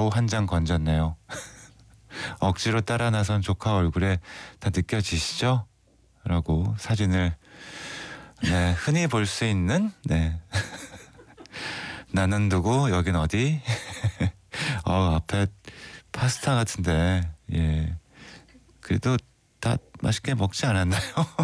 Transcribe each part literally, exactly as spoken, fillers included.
겨우 한 장 건졌네요. 억지로 따라 나선 조카 얼굴에 다 느껴지시죠? 라고 사진을 네, 흔히 볼 수 있는 네. 나는 누구? 여긴 어디? 어, 앞에 파스타 같은데 예. 그래도 다 맛있게 먹지 않았나요?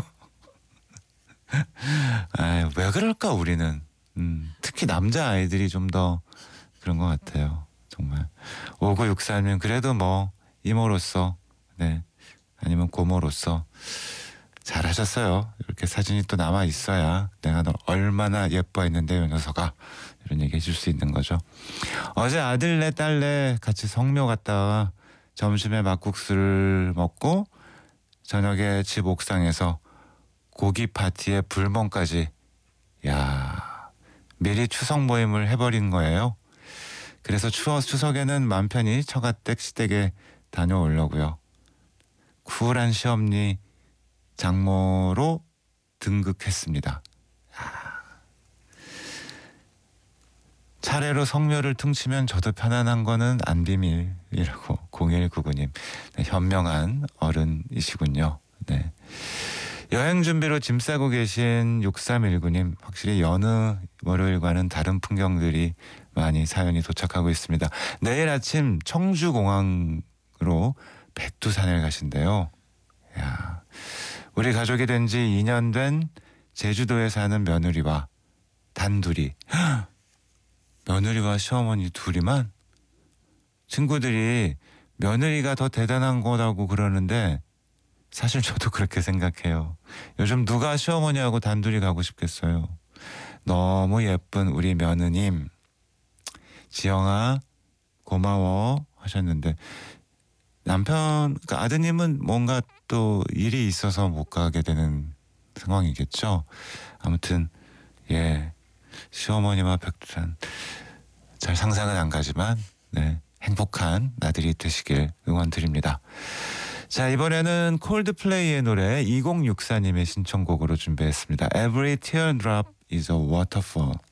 아유, 왜 그럴까 우리는. 음, 특히 남자 아이들이 좀 더 그런 것 같아요. 정말. 오구육사님 그래도 뭐 이모로서 네 아니면 고모로서 잘하셨어요. 이렇게 사진이 또 남아 있어야 내가 너 얼마나 예뻐했는데 이 녀석아 이런 얘기 해줄 수 있는 거죠. 어제 아들네 딸네 같이 성묘 갔다가 점심에 막국수를 먹고 저녁에 집 옥상에서 고기 파티에 불멍까지. 야, 미리 추석 모임을 해버린 거예요. 그래서 추워 추석에는 맘 편히 처가댁 시댁에 다녀오려고요. 쿨한 시엄니 장모로 등극했습니다. 차례로 성묘를 퉁치면 저도 편안한 거는 안 비밀이라고 공일구구님. 네, 현명한 어른이시군요. 네. 여행 준비로 짐 싸고 계신 육삼일구님 확실히 여느 월요일과는 다른 풍경들이 많이 사연이 도착하고 있습니다. 내일 아침 청주공항으로 백두산을 가신대요. 야, 우리 가족이 된 지 이 년 된 제주도에 사는 며느리와 단둘이 며느리와 시어머니 둘이만? 친구들이 며느리가 더 대단한 거라고 그러는데 사실 저도 그렇게 생각해요. 요즘 누가 시어머니하고 단둘이 가고 싶겠어요. 너무 예쁜 우리 며느님 지영아 고마워 하셨는데 남편 그러니까 아드님은 뭔가 또 일이 있어서 못 가게 되는 상황이겠죠. 아무튼 예 시어머니와 백두산 잘 상상은 안 가지만 네, 행복한 나들이 되시길 응원드립니다. 자, 이번에는 콜드플레이의 노래 이공육사님의 신청곡으로 준비했습니다. Every teardrop is a waterfall.